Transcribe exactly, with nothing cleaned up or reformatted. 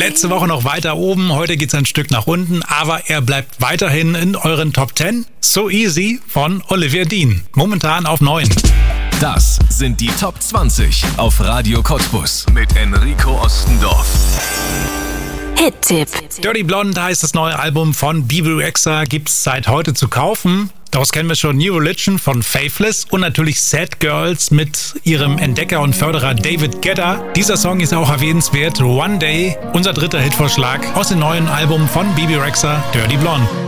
letzte Woche noch weiter oben, heute geht's ein Stück nach unten, aber er bleibt weiterhin in euren Top zehn. So Easy von Olivia Dean, momentan auf neun. Das sind die Top zwanzig auf Radio Cottbus mit Enrico Ostendorf. Hit-Tipp. Dirty Blonde heißt das neue Album von Bebe Rexha, gibt's seit heute zu kaufen. Daraus kennen wir schon New Religion von Faithless und natürlich Sad Girls mit ihrem Entdecker und Förderer David Guetta. Dieser Song ist auch erwähnenswert. One Day, unser dritter Hitvorschlag aus dem neuen Album von Bebe Rexha, Dirty Blonde.